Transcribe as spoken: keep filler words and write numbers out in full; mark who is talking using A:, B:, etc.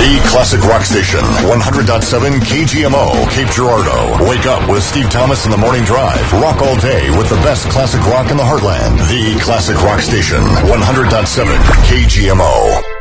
A: The Classic Rock Station, one hundred point seven K G M O, Cape Girardeau. Wake up with Steve Thomas in the Morning Drive. Rock all day with the best classic rock in the heartland. The Classic Rock Station, one hundred point seven K G M O.